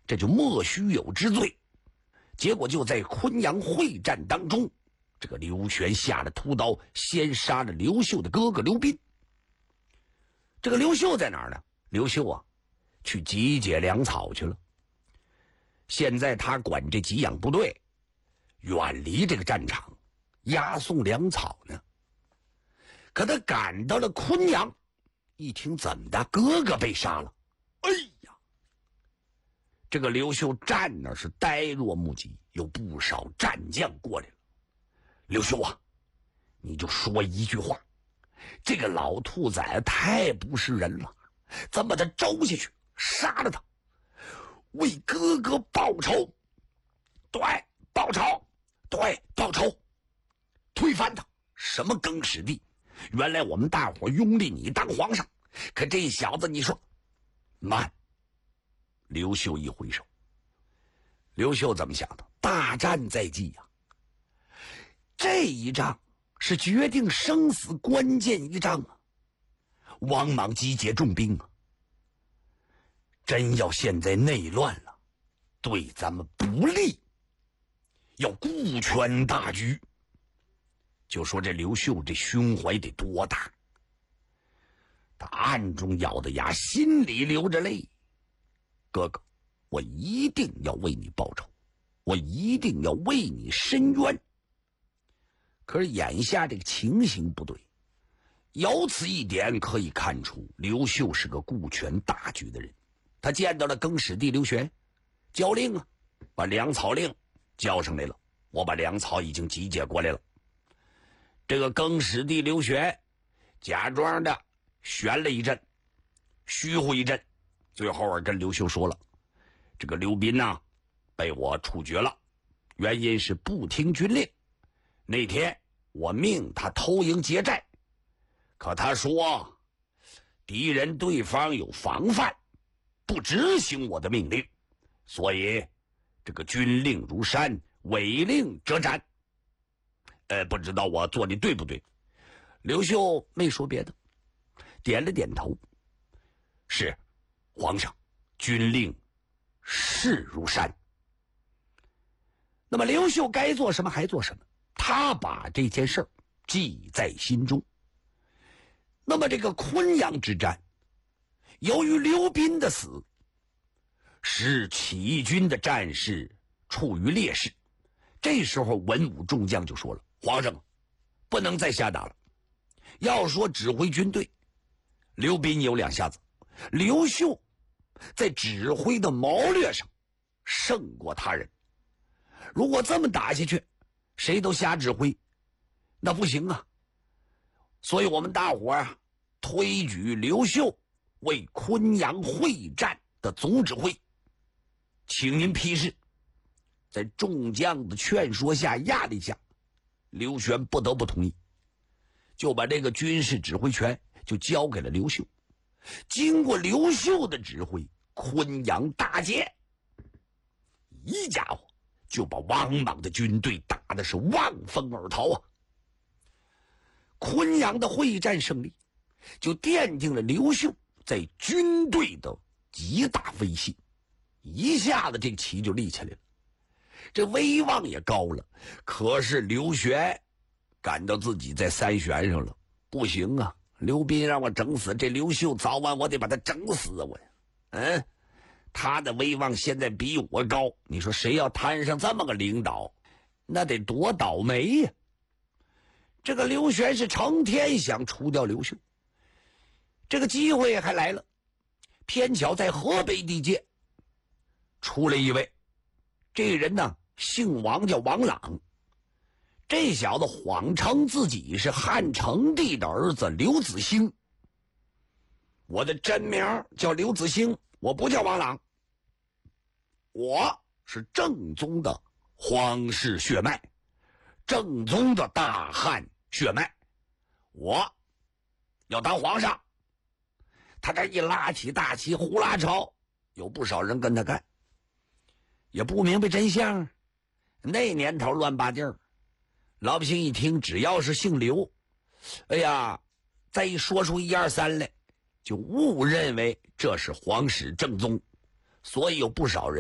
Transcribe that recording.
这就莫须有之罪。结果就在昆阳会战当中，这个刘玄下了屠刀，先杀了刘秀的哥哥刘斌。这个刘秀在哪儿呢？刘秀啊，去集结粮草去了。现在他管这给养部队，远离这个战场，押送粮草呢。可他赶到了昆阳，一听怎么的，哥哥被杀了，哎呀！这个刘秀站那是呆若木鸡，有不少战将过来了。刘秀啊，你就说一句话，这个老兔崽太不是人了，咱把他招下去，杀了他，为哥哥报仇。对，报仇，对，报仇，推翻他。什么更始帝，原来我们大伙拥立你当皇上，可这小子你说慢。刘秀一挥手，刘秀怎么想的？大战在即呀，这一仗是决定生死关键一仗啊！王莽集结重兵啊，真要现在内乱了，对咱们不利，要顾全大局。就说这刘秀这胸怀得多大，他暗中咬着牙，心里流着泪。哥哥，我一定要为你报仇，我一定要为你伸冤。可是眼下这个情形不对，由此一点可以看出刘秀是个顾全大局的人。他见到了更始帝刘玄，交令啊，把粮草令交上来了，我把粮草已经集结过来了。这个更始帝刘玄假装的悬了一阵，虚乎一阵，最后跟刘秀说了，这个刘斌呐，被我处决了，原因是不听军令。那天我命他偷营劫寨，可他说敌人对方有防范，不执行我的命令，所以这个军令如山，违令者斩。不知道我做的对不对？刘秀没说别的，点了点头，是皇上，军令势如山。那么刘秀该做什么还做什么，他把这件事记在心中。那么这个昆阳之战，由于刘斌的死，使起义军的战士处于劣势。这时候文武众将就说了，皇上不能再瞎打了，要说指挥军队，刘斌有两下子，刘秀在指挥的谋略上胜过他人。如果这么打下去，谁都瞎指挥，那不行啊。所以我们大伙啊，推举刘秀为昆阳会战的总指挥，请您批示。在众将的劝说下，压力下，刘玄不得不同意，就把这个军事指挥权就交给了刘秀。经过刘秀的指挥，昆阳大捷，一家伙就把王莽的军队打的是望风而逃啊！昆阳的会战胜利，就奠定了刘秀在军队的极大威信，一下子这个旗就立起来了，这威望也高了。可是刘玄感到自己在三悬上了，不行啊，刘斌让我整死，这刘秀早晚我得把他整死啊！我呀，他的威望现在比我高，你说谁要摊上这么个领导，那得多倒霉呀！这个刘玄是成天想除掉刘秀，这个机会还来了，偏巧在河北地界出了一位，这人呢姓王，叫王朗。这小子谎称自己是汉成帝的儿子刘子兴，我的真名叫刘子兴，我不叫王朗，我是正宗的皇室血脉，正宗的大汉血脉，我要当皇上。他这一拉起大旗呼啦朝，有不少人跟他干，也不明白真相。那年头乱八地儿，老百姓一听只要是姓刘，哎呀，再一说出1、2、3来，就误认为这是皇室正宗，所以有不少人